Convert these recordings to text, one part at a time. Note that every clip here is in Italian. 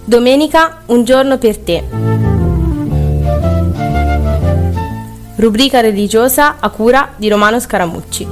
Domenica, un giorno per te. Rubrica religiosa a cura di Romano Scaramucci.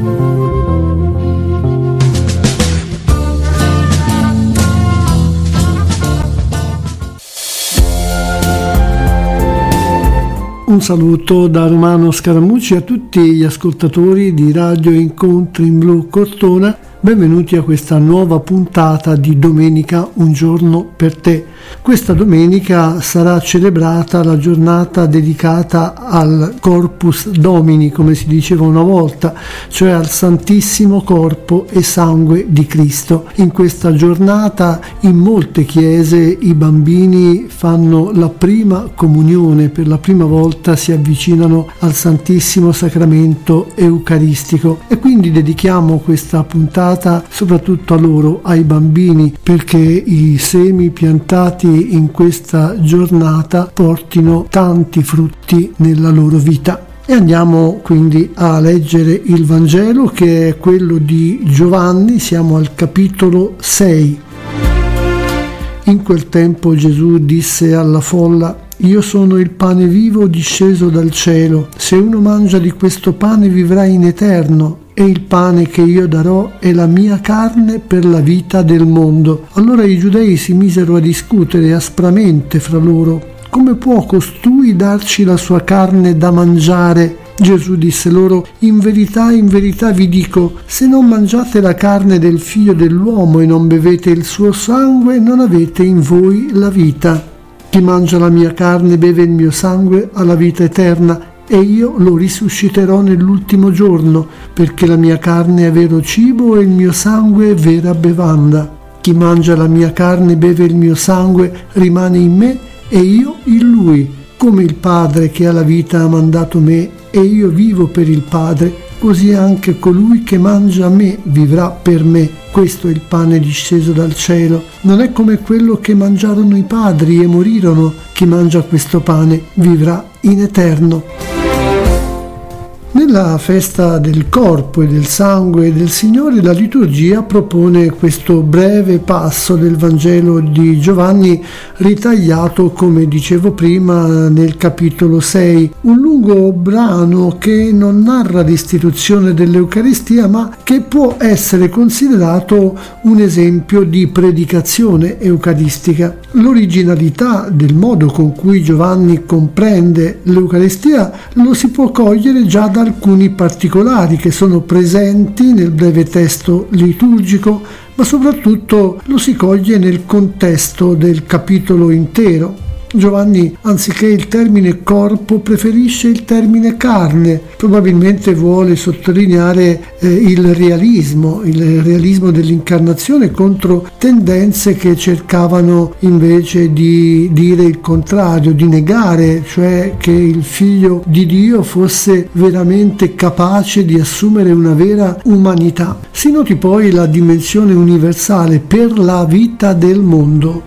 Un saluto da Romano Scaramucci a tutti gli ascoltatori di Radio Incontri in Blu Cortona. Benvenuti a questa nuova puntata di Domenica, un giorno per te. Questa domenica sarà celebrata la giornata dedicata al Corpus Domini, come si diceva una volta, cioè al Santissimo Corpo e Sangue di Cristo. In questa giornata in molte chiese i bambini fanno la prima comunione, per la prima volta si avvicinano al Santissimo Sacramento Eucaristico e quindi dedichiamo questa puntata soprattutto a loro, ai bambini, perché i semi piantati in questa giornata portino tanti frutti nella loro vita. E andiamo quindi a leggere il Vangelo, che è quello di Giovanni. Siamo al capitolo 6. In quel tempo Gesù disse alla folla: Io sono il pane vivo disceso dal cielo. Se uno mangia di questo pane vivrà in eterno, e il pane che io darò è la mia carne per la vita del mondo. Allora i giudei si misero a discutere aspramente fra loro: come può costui darci la sua carne da mangiare? Gesù disse loro: in verità vi dico, se non mangiate la carne del Figlio dell'uomo e non bevete il suo sangue, non avete in voi la vita. Chi mangia la mia carne e beve il mio sangue ha la vita eterna, e io lo risusciterò nell'ultimo giorno, perché la mia carne è vero cibo e il mio sangue è vera bevanda. Chi mangia la mia carne e beve il mio sangue rimane in me e io in lui. Come il Padre che ha la vita ha mandato me e io vivo per il Padre, così anche colui che mangia me vivrà per me. Questo è il pane disceso dal cielo. Non è come quello che mangiarono i padri e morirono. Chi mangia questo pane vivrà in eterno. Nella festa del corpo e del sangue del Signore, la liturgia propone questo breve passo del Vangelo di Giovanni, ritagliato, come dicevo prima, nel capitolo 6. Un lungo brano che non narra l'istituzione dell'Eucaristia, ma che può essere considerato un esempio di predicazione eucaristica. L'originalità del modo con cui Giovanni comprende l'Eucaristia lo si può cogliere già da alcuni particolari che sono presenti nel breve testo liturgico, ma soprattutto lo si coglie nel contesto del capitolo intero. Giovanni, anziché il termine corpo, preferisce il termine carne. Probabilmente vuole sottolineare il realismo dell'incarnazione contro tendenze che cercavano invece di dire il contrario, di negare, cioè che il Figlio di Dio fosse veramente capace di assumere una vera umanità. Si noti poi la dimensione universale per la vita del mondo.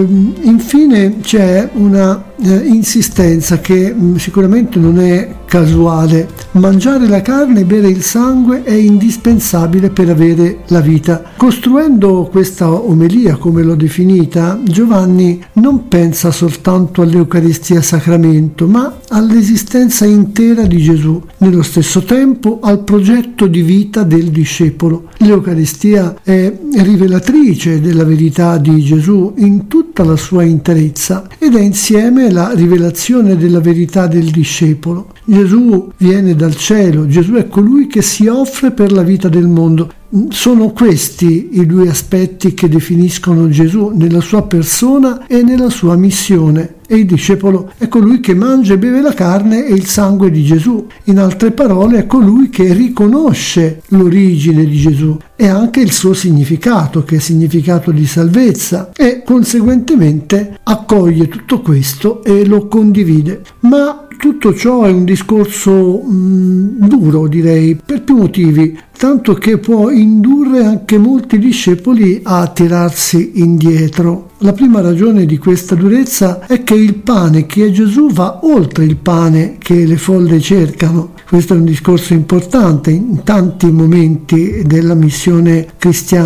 Infine c'è una insistenza che sicuramente non è casuale. Mangiare la carne e bere il sangue è indispensabile per avere la vita. Costruendo questa omelia, come l'ho definita, Giovanni non pensa soltanto all'Eucaristia sacramento, ma all'esistenza intera di Gesù, nello stesso tempo al progetto di vita del discepolo. L'Eucaristia è rivelatrice della verità di Gesù in tutta la sua interezza ed è insieme la rivelazione della verità del discepolo. Gesù viene dal cielo, Gesù è colui che si offre per la vita del mondo. Sono questi i due aspetti che definiscono Gesù nella sua persona e nella sua missione. E il discepolo è colui che mangia e beve la carne e il sangue di Gesù. In altre parole, è colui che riconosce l'origine di Gesù e anche il suo significato, che è significato di salvezza, e conseguentemente accoglie tutto questo e lo condivide. Ma tutto ciò è un discorso duro, direi, per più motivi, tanto che può indurre anche molti discepoli a tirarsi indietro. La prima ragione di questa durezza è che il pane che è Gesù va oltre il pane che le folle cercano. Questo è un discorso importante in tanti momenti della missione cristiana.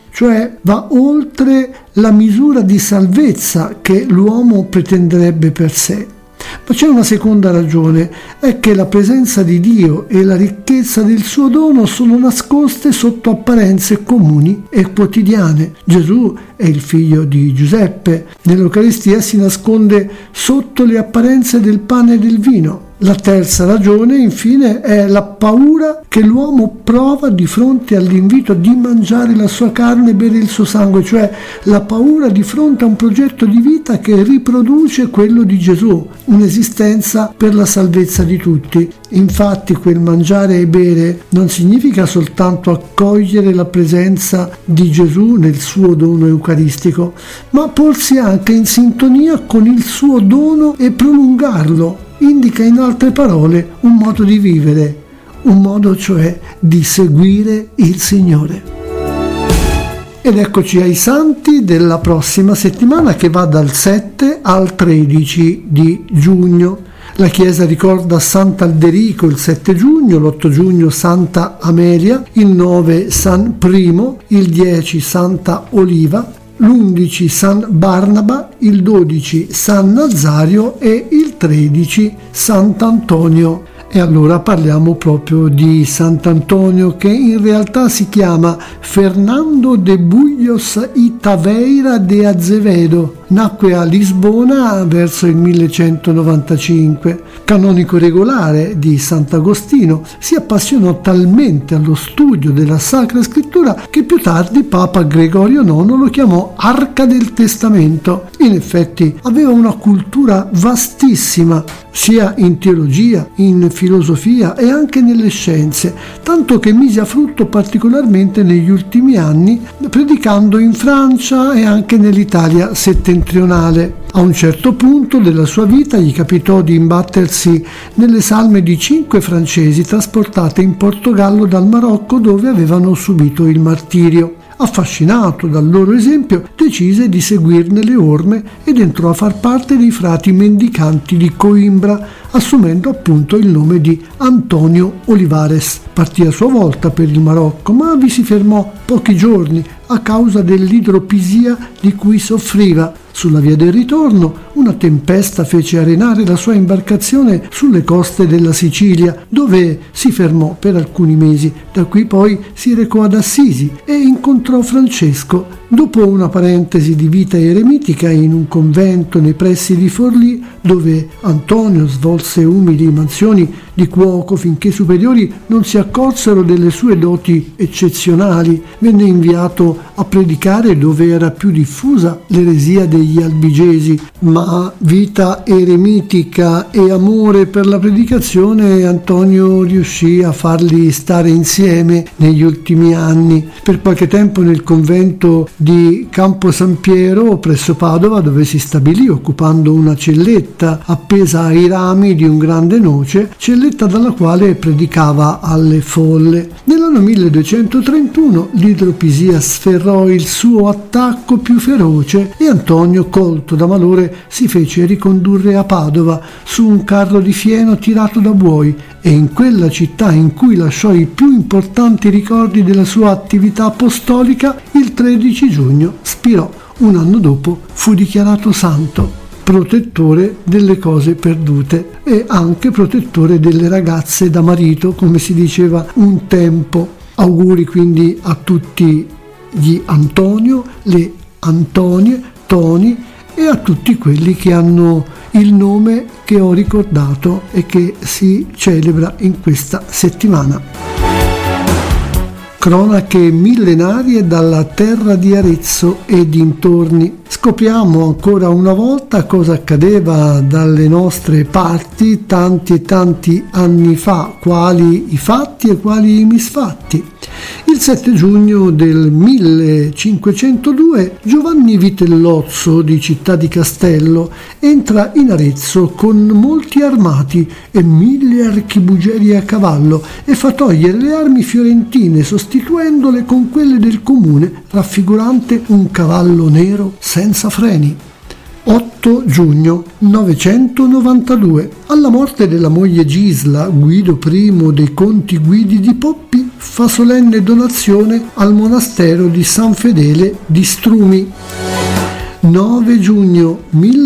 cioè va oltre la misura di salvezza che l'uomo pretenderebbe per sé. Ma c'è una seconda ragione, è che la presenza di Dio e la ricchezza del suo dono sono nascoste sotto apparenze comuni e quotidiane. Gesù è il figlio di Giuseppe, nell'Eucaristia si nasconde sotto le apparenze del pane e del vino. La terza ragione, infine, è la paura che l'uomo prova di fronte all'invito di mangiare la sua carne e bere il suo sangue, cioè la paura di fronte a un progetto di vita che riproduce quello di Gesù, un'esistenza per la salvezza di tutti. Infatti quel mangiare e bere non significa soltanto accogliere la presenza di Gesù nel suo dono eucaristico, ma porsi anche in sintonia con il suo dono e prolungarlo. Indica in altre parole un modo di vivere, un modo cioè di seguire il Signore. Ed eccoci ai santi della prossima settimana che va dal 7 al 13 di giugno. La Chiesa ricorda Sant'Alderico il 7 giugno, l'8 giugno Santa Amelia, il 9 San Primo, il 10 Santa Oliva, l'11 San Barnaba, il 12 San Nazario e il 13 Sant'Antonio. E allora parliamo proprio di Sant'Antonio, che in realtà si chiama Fernando de Bullos y Taveira de Azevedo. Nacque a Lisbona verso il 1195. Canonico regolare di Sant'Agostino, si appassionò talmente allo studio della Sacra Scrittura che più tardi Papa Gregorio IX lo chiamò Arca del Testamento. In effetti aveva una cultura vastissima, sia in teologia, in filosofia e anche nelle scienze, tanto che mise a frutto particolarmente negli ultimi anni, predicando in Francia e anche nell'Italia settentrionale. A un certo punto della sua vita gli capitò di imbattersi nelle salme di 5 francesi trasportate in Portogallo dal Marocco, dove avevano subito il martirio. Affascinato dal loro esempio, decise di seguirne le orme ed entrò a far parte dei frati mendicanti di Coimbra, assumendo appunto il nome di Antonio Olivares. Partì a sua volta per il Marocco, ma vi si fermò pochi giorni a causa dell'idropisia di cui soffriva. Sulla via del ritorno, una tempesta fece arenare la sua imbarcazione sulle coste della Sicilia, dove si fermò per alcuni mesi. Da qui poi si recò ad Assisi e incontrò Francesco. Dopo una parentesi di vita eremitica in un convento nei pressi di Forlì, dove Antonio svolse umili mansioni di cuoco finché i superiori non si accorsero delle sue doti eccezionali, venne inviato a predicare dove era più diffusa l'eresia degli albigesi, ma vita eremitica e amore per la predicazione Antonio riuscì a farli stare insieme negli ultimi anni. Per qualche tempo nel convento di Campo San Piero presso Padova, dove si stabilì occupando una celletta appesa ai rami di un grande noce, celletta dalla quale predicava alle folle. Nell'anno 1231 l'idropisia sferrò il suo attacco più feroce e Antonio, colto da malore, si fece ricondurre a Padova su un carro di fieno tirato da buoi, e in quella città in cui lasciò i più importanti ricordi della sua attività apostolica, il 13 giugno spirò. Un anno dopo fu dichiarato santo, protettore delle cose perdute e anche protettore delle ragazze da marito, come si diceva un tempo. Auguri quindi a tutti gli Antonio, le Antonie, Toni e a tutti quelli che hanno il nome che ho ricordato e che si celebra in questa settimana. Cronache millenarie dalla terra di Arezzo e dintorni. Scopriamo ancora una volta cosa accadeva dalle nostre parti tanti e tanti anni fa, quali i fatti e quali i misfatti. Il 7 giugno del 1502 Giovanni Vitellozzo di Città di Castello entra in Arezzo con molti armati e 1000 archibugeri a cavallo e fa togliere le armi fiorentine sostituendole con quelle del comune, raffigurante un cavallo nero senza freni. 8 giugno 992. Alla morte della moglie Gisla, Guido I dei conti Guidi di Poppi fa solenne donazione al monastero di San Fedele di Strumi. 9 giugno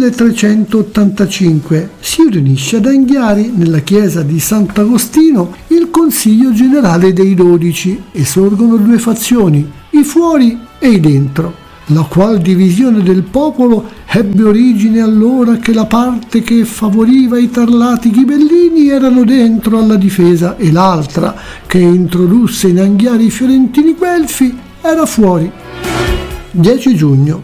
1385 si riunisce ad Anghiari, nella chiesa di Sant'Agostino, il Consiglio Generale dei 12 e sorgono due fazioni, i fuori e i dentro, la qual divisione del popolo ebbe origine allora che la parte che favoriva i tarlati ghibellini erano dentro alla difesa e l'altra, che introdusse in Anghiari i fiorentini guelfi, era fuori. 10 giugno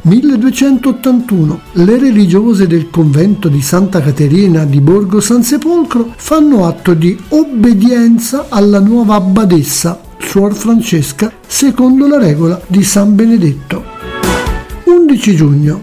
1281 le religiose del convento di Santa Caterina di Borgo San Sepolcro fanno atto di obbedienza alla nuova abbadessa, Suor Francesca, secondo la regola di San Benedetto. 11 giugno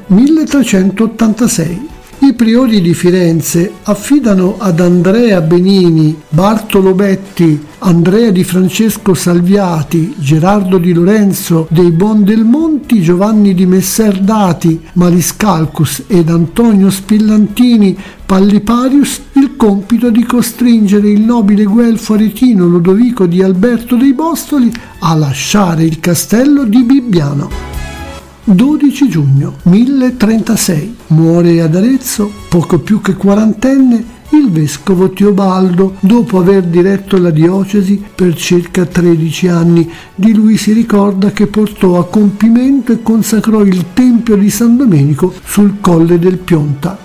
1386 i priori di Firenze affidano ad Andrea Benini, Bartolo Betti, Andrea di Francesco Salviati, Gerardo di Lorenzo dei Bondelmonti, Giovanni di Messer Dati, Mariscalcus ed Antonio Spillantini Palliparius il compito di costringere il nobile guelfo aretino Lodovico di Alberto dei Bostoli a lasciare il castello di Bibbiano. 12 giugno 1036 muore ad Arezzo, poco più che quarantenne, il vescovo Teobaldo, dopo aver diretto la diocesi per circa 13 anni. Di lui si ricorda che portò a compimento e consacrò il tempio di San Domenico sul Colle del Pionta.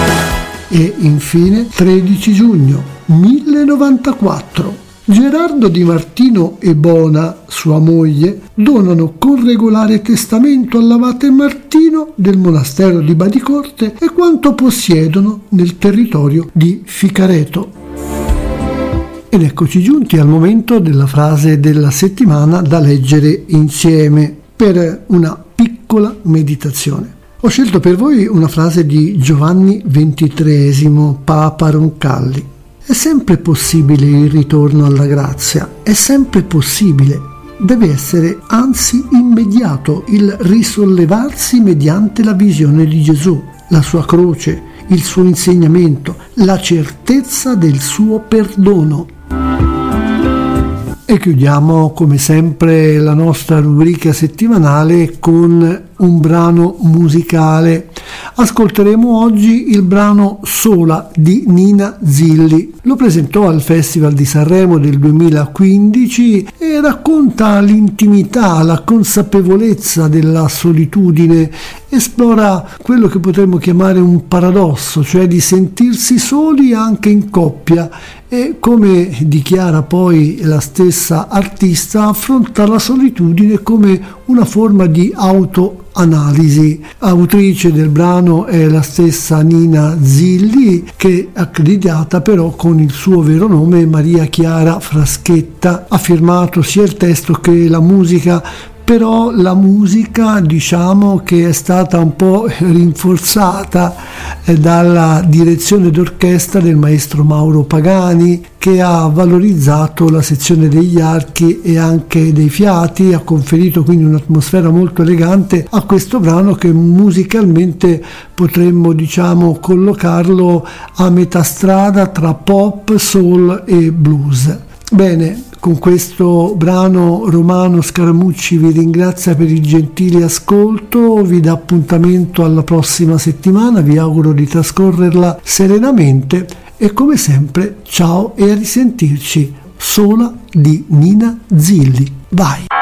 E infine 13 giugno 1094 Gerardo di Martino e Bona, sua moglie, donano con regolare testamento all'abate Martino del monastero di Badicorte e quanto possiedono nel territorio di Ficareto. Ed eccoci giunti al momento della frase della settimana da leggere insieme per una piccola meditazione. Ho scelto per voi una frase di Giovanni XXIII, Papa Roncalli. È sempre possibile il ritorno alla grazia, è sempre possibile, deve essere anzi immediato il risollevarsi mediante la visione di Gesù, la sua croce, il suo insegnamento, la certezza del suo perdono. E chiudiamo come sempre la nostra rubrica settimanale con un brano musicale. Ascolteremo oggi il brano Sola di Nina Zilli. Lo presentò al Festival di Sanremo del 2015 e racconta l'intimità, la consapevolezza della solitudine, esplora quello che potremmo chiamare un paradosso, cioè di sentirsi soli anche in coppia, e come dichiara poi la stessa artista, affronta la solitudine come una forma di autoanalisi. Autrice del brano è la stessa Nina Zilli, che è accreditata però con il suo vero nome, Maria Chiara Fraschetta. Ha firmato sia il testo che la musica, però la musica diciamo che è stata un po' rinforzata dalla direzione d'orchestra del maestro Mauro Pagani, che ha valorizzato la sezione degli archi e anche dei fiati, ha conferito quindi un'atmosfera molto elegante a questo brano, che musicalmente potremmo diciamo collocarlo a metà strada tra pop, soul e blues. Bene, con questo brano Romano Scaramucci vi ringrazia per il gentile ascolto, vi dà appuntamento alla prossima settimana, vi auguro di trascorrerla serenamente e come sempre ciao e a risentirci. Sola di Nina Zilli. Vai!